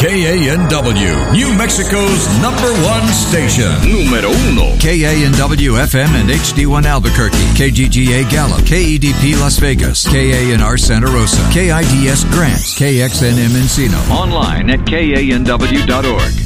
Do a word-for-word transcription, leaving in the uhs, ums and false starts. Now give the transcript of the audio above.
K A N W, New Mexico's number one station. Número uno. K A N W F M and H D one Albuquerque, K G G A Gallup, K E D P Las Vegas, K A N R Santa Rosa, K I D S Grants, K X N M Encino. Online at K A N W dot org.